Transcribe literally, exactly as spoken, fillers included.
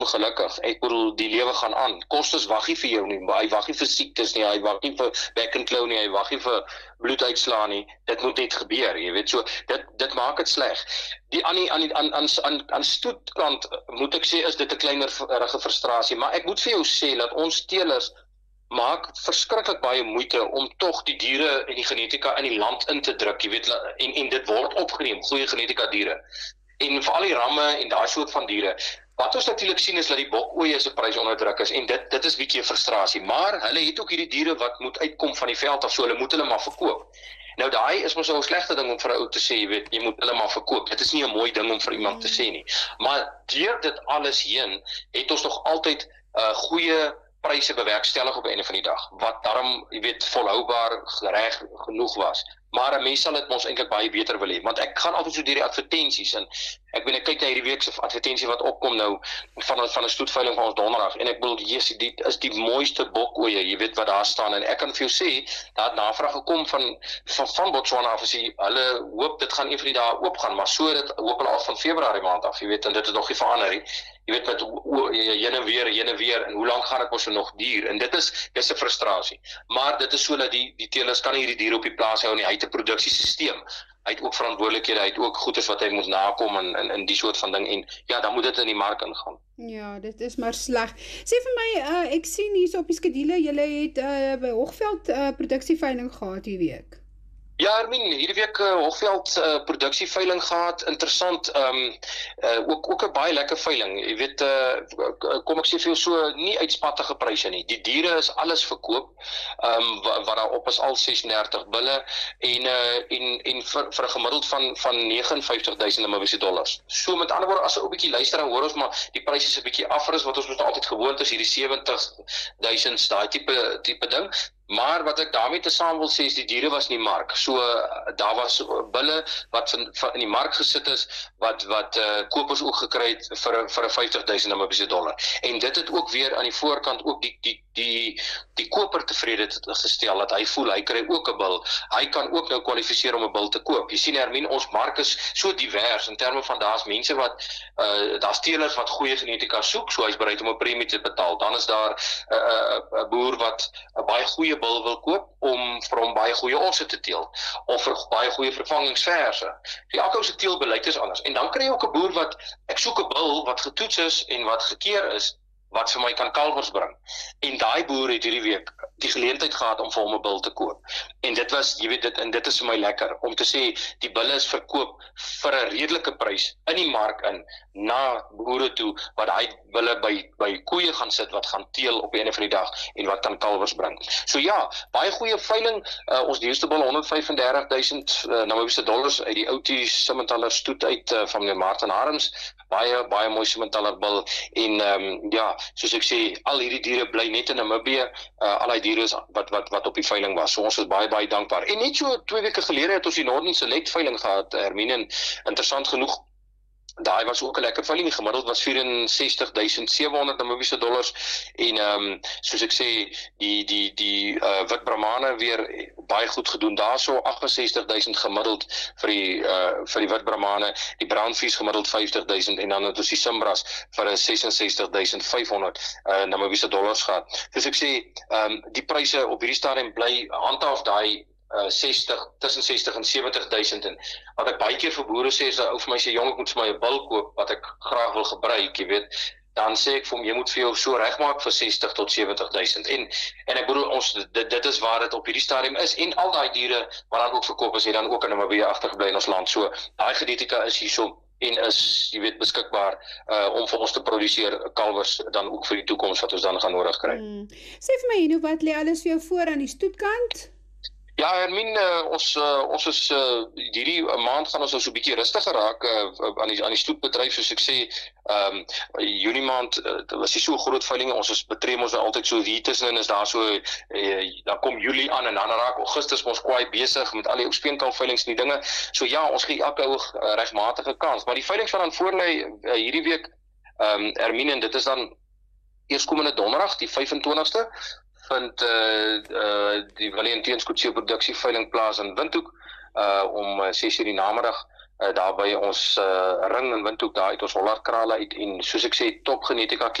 ongelukkig. Ek bedoel, die lewe gaan aan. Kostes wag nie vir jou nie, hy wag nie vir siektes nie, hy wag nie vir back and claw nie, hy wag nie vir bloeduitslaan nie. Dit moet net gebeur, jy weet, so dit dit maak dit sleg. Die aan die aan die aan aan aan, aan stoetkant moet ek sê is dit 'n kleinerige frustrasie, maar ek moet vir jou sê dat ons teelers maak verskriklik baie moeite om tog die diere en die genetika in die land in te druk, jy weet, en en dit word opgeneem, goeie genetika diere. En vir al die ramme en daai soort van diere. Wat ons natuurlik sien is dat die bokoeie se prys onder druk is en dit dit is bietjie 'n frustrasie, maar hulle het ook hierdie diere wat moet uitkom van die veld af, so hulle moet hulle maar verkoop. Nou daai is mos 'n slegte ding om vir 'n ou te sê, jy weet, jy moet hulle maar verkoop. Dit is nie 'n mooi ding om vir iemand te sê nie. Maar deur dit alles heen het ons nog altyd 'n uh, goeie pryse bewerkstellig op 'n einde van die dag, wat daarom, jy weet, volhoubaar reg genoeg was. Maar 'n mens sal dit mos eintlik baie beter wil hê, want ek gaan altyd so deur die advertensies en ek weet ek kyk na hierdie week se advertensie wat opkom nou van van 'n stoetveiling van ons donderdag en ek bedoel, Jesus, dit is die mooiste bokoeie, jy weet wat daar staan en ek kan vir jou sê, daar het navraag gekom van van, van Botswana af, as jy, hulle hoop dit gaan een van die dae oopgaan, maar so dit hoop hulle al van Februarie maand af, jy weet, en dit het nog nie verander nie. Jy weet, met heen en weer, heen en weer, en hoe lank gaan dit mos nog duur, en dit is, dit is 'n frustrasie, maar dit is so dat die, die teelers kan nie hierdie diere op die plaas hou nie, hy het 'n produksiesysteem, hy het ook verantwoordelikhede, hy het ook goedes wat hy moet nakom, en, en, en die soort van ding, en ja, dan moet dit in die mark ingaan. Ja, dit is maar sleg. Sê vir my, uh, ek sien hier so op die skedule, julle het uh, by Hoogveld uh, produksieveiling gehad hierdie week. Ja, Hermine, hierdie week uh, Hoogveld uh, produksieveiling gehad, interessant, um, uh, ook, ook 'n baie lekker veiling, jy weet, uh, kom ek sê vir jou so, nie uitspattige pryse nie, die diere is alles verkoop, um, wat, wat daar op is al sesendertig bulle, en, uh, en, en vir, vir 'n gemiddeld van, van vyf negentig duisend Namibiese dollars. So met ander woorde, as ek 'n bietjie luister, dan hoor ons maar, die pryse is 'n bietjie afger is, wat ons moet altyd gewoond is, hierdie sewentig duisend, daai tipe, tipe ding. Maar wat ek daarmee te saam wil sê is die diere was nie mark. So daar was bulle wat van, van in die mark gesit is wat wat uh, kopers ook gekry het vir vir 'n vyftig duisend Namibiese dollar. En dit het ook weer aan die voorkant ook die die die die koper tevrede gestel dat hy voel hy kry ook 'n bil. Hy kan ook nou kwalifiseer om 'n bil te koop. Jy sien Hermine, ons mark is so divers in terme van daar's mense wat uh, daar's teelers wat goeie genetika soek, so hy's bereid om 'n premie te betaal. Dan is daar 'n uh, uh, boer wat 'n baie goeie bil wil koop om vir hom baie goeie osse te teel of vir baie goeie vervangingsverse. So elke ou se teelbeleid is anders. En dan kry jy ook 'n boer wat ek soek 'n bil wat getoets is en wat gekeer is wat vir my kan kalvers bring. En daai boer het hierdie week die geleentheid gehad om vir hom 'n bil te koop. En dit was, jy weet dit, en dit is vir my lekker om te sê die bulle is verkoop vir 'n redelike prys in die mark in na boere toe wat hy bulle by by koeie gaan sit wat gaan teel op die einde van die dag en wat kan kalvers bring. So ja, baie goeie veiling. Uh, ons duurste bil honderd vyf en dertig duisend uh, Namibiese dollars uit die Outie Simmentaler stoet uit uh, van meneer Martin Harms. Baie baie mooi Simmentaler bil en um, ja, soos ek sê, al hierdie diere bly net in Namibië, uh, al die diere wat wat wat op die veiling was. So ons is baie baie dankbaar. En net so twee weke gelede het ons die Northern Select veiling gehad, Hermine, en interessant genoeg, daai was ook 'n lekker veiling, die gemiddeld was vyf en sestig duisend sewe honderd Namibiese dollars en um, soos ek sê, die die die uh, wit Brahmane weer baie goed gedoen. Daarso agt en sestig duisend gemiddeld vir die uh, vir die wit Brahmane, die brownfish gemiddeld vyftig duisend en dan het ons die Simbras vir 'n ses en sestig duisend vyf honderd uh, Namibiese dollars gehad. Soos ek sê, um, die pryse op hierdie stadium bly handhaaf daai Uh, sestig, tussen sestig en sewentig duisend en wat ek baie keer vir boere sê is dat ou vir my sê, jong, ek moet vir my 'n bil koop wat ek graag wil gebruik, jy weet, dan sê ek vir hom, jy moet vir jou so regmaak vir sestig tot sewentig duisend en en ek bedoel ons dit, dit is waar dit op hierdie stadium is en al daai diere wat dan ook verkoop is, het dan ook in Namibië agtergebly in ons land. So daai genetika is hierso en is, jy weet, beskikbaar uh, om vir ons te produseer kalvers dan ook vir die toekoms wat ons dan gaan nodig kry. Hmm. Sê vir my, nou wat lê alles vir jou voor aan die stoetkant? Ja, Hermine, uh, ons uh, ons is uh, hierdie maand gaan ons nou so 'n bietjie rustiger raak uh, aan die aan die stoetbedryf, soos ek sê, ehm um, Junie maand uh, was die so groot veiling, ons is betree ons altyd so hier tussenin is daar so uh, dan kom Julie aan en dan raak Augustus ons kwaai besig met al die speenkal veilings en die dinge. So ja, ons gee elke ou uh, regmatige kans, maar die veilings wat dan voorlê uh, hierdie week, ehm um, Hermine, en dit is dan eerskomende donderdag, die vyfentwintigste vind uh, uh, die William Teens Kutse produksieveiling plaas in Windhoek uh, om ses uur die namiddag. uh, daar by ons uh, ring in Windhoek, daar uit ons Hollardkrale uit, en soos ek sê, top genetika